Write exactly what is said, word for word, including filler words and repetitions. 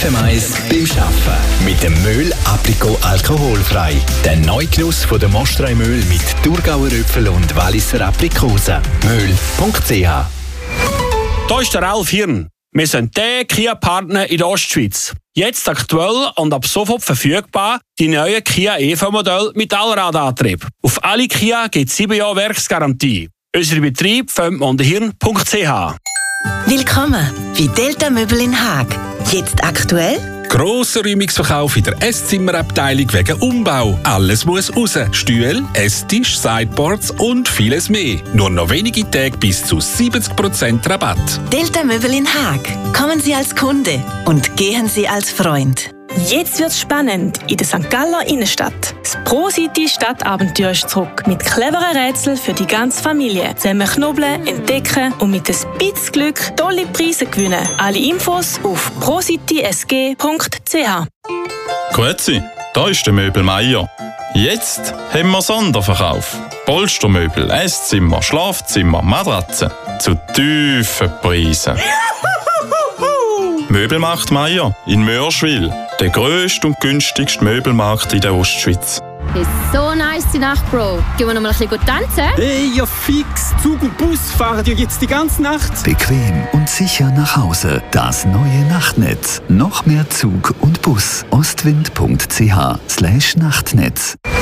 F M eins beim Arbeiten. Mit dem Möhl Aprikot alkoholfrei. Der Neugenuss von der Mostrei-Möhl mit Thurgauer Äpfel und Walliser Aprikosen. Möhl punkt c h. Hier ist der Ralf Hirn. Wir sind der Kia-Partner in der Ostschweiz. Jetzt aktuell und ab sofort verfügbar die neuen Kia E V-Modelle mit Allradantrieb. Auf alle Kia gibt es sieben Jahre Werksgarantie. Unser Betrieb findet man unter hirn punkt c h. Willkommen bei Delta Möbel in Haag. Jetzt aktuell? Grosser Räumungsverkauf in der Esszimmerabteilung wegen Umbau. Alles muss raus. Stühle, Esstisch, Sideboards und vieles mehr. Nur noch wenige Tage bis zu siebzig Prozent Rabatt. Delta Möbel in Haag. Kommen Sie als Kunde und gehen Sie als Freund. Jetzt wird's spannend in der Sankt Galler Innenstadt. Das Pro-City Stadtabenteuer ist zurück. Mit cleveren Rätseln für die ganze Familie. Zusammen knobeln, entdecken und mit ein bisschen Glück tolle Preise gewinnen. Alle Infos auf pro city s g punkt c h. Grüezi, da ist der Möbel Meier. Jetzt haben wir Sonderverkauf. Polstermöbel, Esszimmer, Schlafzimmer, Matratzen zu tiefen Preisen. Möbelmarkt Meier in Mörschwil. Der grösste und günstigste Möbelmarkt in der Ostschweiz. Ist so nice die Nacht, Bro. Gehen wir noch mal ein bisschen tanzen? Hey, ja fix. Zug und Bus fahren ja jetzt die ganze Nacht. Bequem und sicher nach Hause. Das neue Nachtnetz. Noch mehr Zug und Bus. ostwind punkt c h slash Nachtnetz.